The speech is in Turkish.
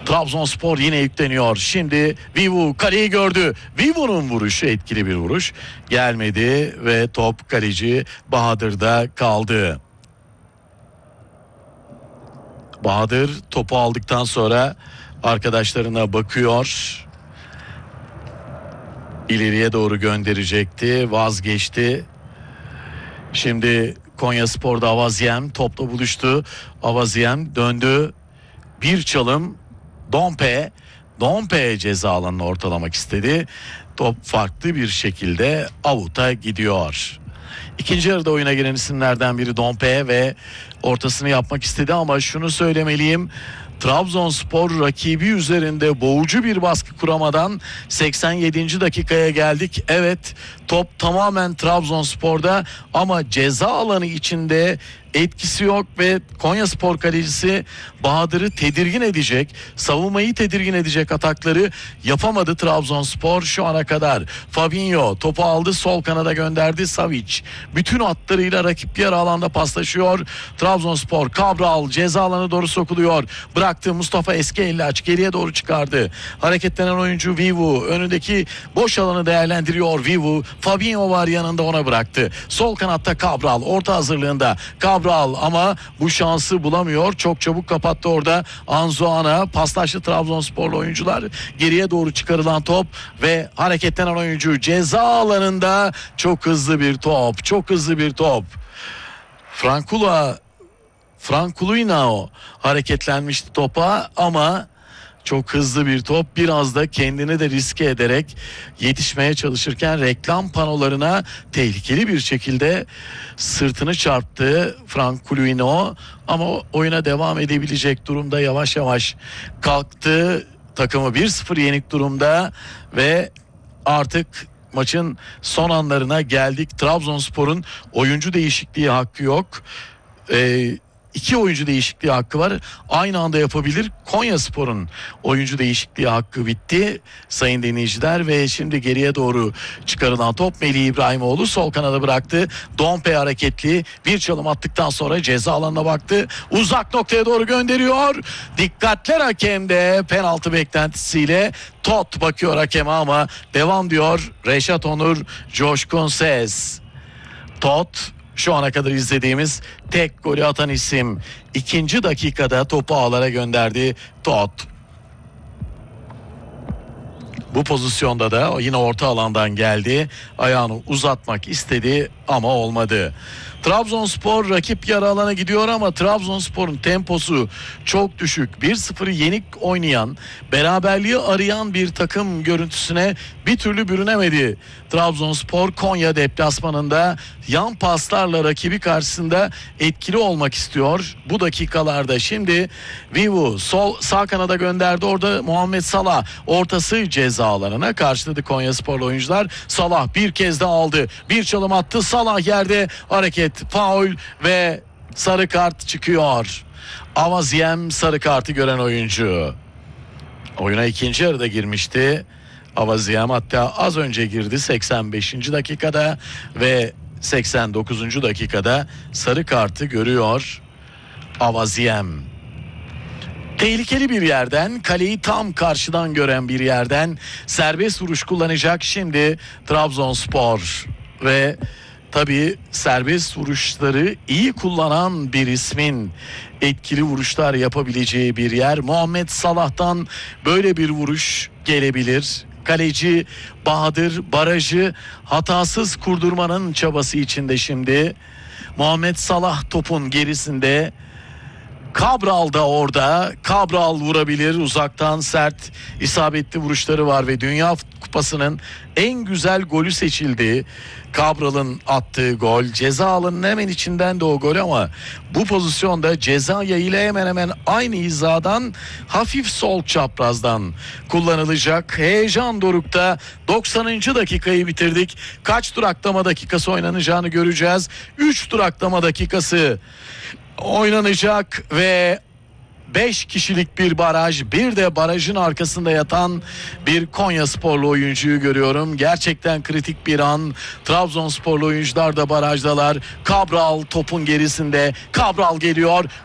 Trabzonspor yine yükleniyor. Şimdi Vivu kaleyi gördü. Vivu'nun vuruşu etkili bir vuruş. Gelmedi ve top kaleci Bahadır'da kaldı. Bahadır topu aldıktan sonra arkadaşlarına bakıyor. İleriye doğru gönderecekti. Vazgeçti. Şimdi Konyaspor'da Avaziem topla buluştu. Avaziem döndü. Bir çalım. Dompe ceza alanını ortalamak istedi. Top farklı bir şekilde avuta gidiyor. İkinci yarıda oyuna giren isimlerden biri Dompe ve ortasını yapmak istedi ama şunu söylemeliyim. Trabzonspor rakibi üzerinde boğucu bir baskı kuramadan 87. dakikaya geldik. Evet, top tamamen Trabzonspor'da ama ceza alanı içinde etkisi yok ve Konyaspor kalecisi Bahadır'ı tedirgin edecek, savunmayı tedirgin edecek atakları yapamadı Trabzonspor şu ana kadar. Fabinho topu aldı, sol kanada gönderdi. Savic bütün hatlarıyla rakip yarı alanda paslaşıyor. Trabzonspor, Cabral ceza alanı doğru sokuluyor. Bıraktı Mustafa Eskellaç, geriye doğru çıkardı. Hareketlenen oyuncu Vivu önündeki boş alanı değerlendiriyor. Vivu, Fabinho var yanında, ona bıraktı. Sol kanatta Cabral orta hazırlığında. Cabral ama bu şansı bulamıyor. Çok çabuk kapattı orada. Anzoana paslaştı Trabzonsporlu oyuncular. Geriye doğru çıkarılan top ve hareketlenen oyuncu ceza alanında. Çok hızlı bir top. Çok hızlı bir top. Frankuluinao hareketlenmişti topa ama çok hızlı bir top. Biraz da kendini de riske ederek yetişmeye çalışırken reklam panolarına tehlikeli bir şekilde sırtını çarptı Frankuluinao ama oyuna devam edebilecek durumda, yavaş yavaş kalktı. Takımı 1-0 yenik durumda ve artık maçın son anlarına geldik. Trabzonspor'un oyuncu değişikliği hakkı yok. 2 oyuncu değişikliği hakkı var. Aynı anda yapabilir. Konyaspor'un oyuncu değişikliği hakkı bitti sayın dinleyiciler ve şimdi geriye doğru çıkarılan top Melih İbrahimoğlu sol kanada bıraktı. Dompe hareketli bir çalım attıktan sonra ceza alanına baktı. Uzak noktaya doğru gönderiyor. Dikkatler hakemde, penaltı beklentisiyle Tot bakıyor hakeme ama devam diyor Reşat Onur Coşkun Ses. Tot şu ana kadar izlediğimiz tek golü atan isim. 2. dakikada topu ağlara gönderdi Tot. Bu pozisyonda da yine orta alandan geldi. Ayağını uzatmak istedi ama olmadı. Trabzonspor rakip yarı alana gidiyor ama Trabzonspor'un temposu çok düşük. 1-0 yenik oynayan, beraberliği arayan bir takım görüntüsüne bir türlü bürünemedi. Trabzonspor Konya deplasmanında yan paslarla rakibi karşısında etkili olmak istiyor. Bu dakikalarda şimdi Vivu sağ kanada gönderdi. Orada Muhammed Salah ortası ceza alanına karşıladı Konyasporlu oyuncular. Salah bir kez de aldı. Bir çalım attı. Salah yerde, hareket, faul ve sarı kart çıkıyor. Avaziem sarı kartı gören oyuncu. Oyuna ikinci yarıda girmişti. Avaziem hatta az önce girdi 85. dakikada ve 89. dakikada sarı kartı görüyor Avaziem. Tehlikeli bir yerden, kaleyi tam karşıdan gören bir yerden serbest vuruş kullanacak şimdi Trabzonspor ve tabii serbest vuruşları iyi kullanan bir ismin etkili vuruşlar yapabileceği bir yer. Muhammed Salah'tan böyle bir vuruş gelebilir. Kaleci Bahadır barajı hatasız kurdurmanın çabası içinde şimdi. Muhammed Salah topun gerisinde. Cabral da orada. Cabral vurabilir. Uzaktan sert, isabetli vuruşları var ve Dünya Kupası'nın en güzel golü seçildi. Cabral'ın attığı gol. Ceza alanının hemen içinden de o gol ama bu pozisyonda ceza yayıyla hemen hemen aynı hizadan hafif sol çaprazdan kullanılacak. Heyecan dorukta. 90. dakikayı bitirdik. Kaç duraklama dakikası oynanacağını göreceğiz. 3 duraklama dakikası oynanacak ve 5 kişilik bir baraj, bir de barajın arkasında yatan bir Konyasporlu oyuncuyu görüyorum. Gerçekten kritik bir an. Trabzonsporlu oyuncular da barajdalar. Cabral topun gerisinde. Cabral geliyor.